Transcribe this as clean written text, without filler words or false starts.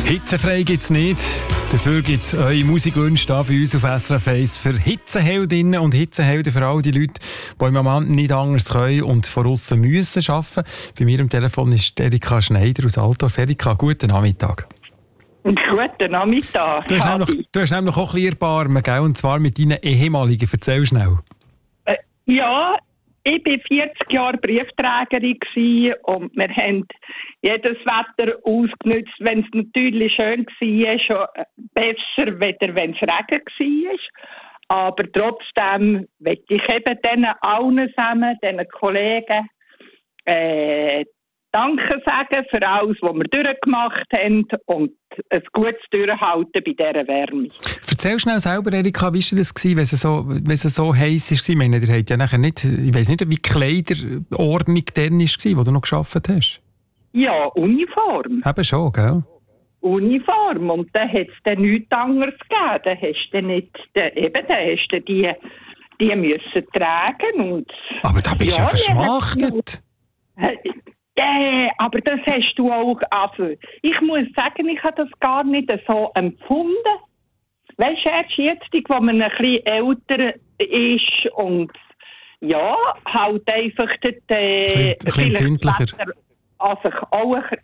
Hitzefrei gibt es nicht. Dafür gibt es eure Musikwünsche hier bei uns auf SRF 1 für Hitzeheldinnen und Hitzehelden, für all die Leute, die im Moment nicht anders können und von aussen müssen arbeiten. Bei mir am Telefon ist Erika Schneider aus Altdorf. Erika, guten Nachmittag. Guten Nachmittag. Du hast nämlich auch ein bisschen Erbarmen, gell? Und zwar mit deinen ehemaligen. Erzähl schnell. Ja, ich war 40 Jahre Briefträgerin und wir haben jedes Wetter ausgenutzt, wenn es natürlich schön war, schon besser, weder wenn es Regen war. Aber trotzdem möchte ich eben denen allen zusammen, diesen Kollegen, Danke sagen für alles, was wir durchgemacht haben und ein gutes Durchhalten bei dieser Wärme. Erzähl schnell selber, Erika, wie war das, wenn es so heiß war? Ich meine, ihr habt ja nachher nicht, ich weiss nicht, wie die Kleiderordnung dann war, wo du noch gearbeitet hast. Ja, Uniform. Eben schon, gell? Uniform. Und dann hat es dann nichts anderes gegeben. Dann hast du nicht, hast du die müssen tragen. Und aber da bist du ja verschmachtet. Aber das hast du auch. Also, ich muss sagen, ich habe das gar nicht so empfunden. Weißt du, erst jetzt, wo man ein bisschen älter ist und ja, halt einfach ein bisschen empfindlicher. Also auch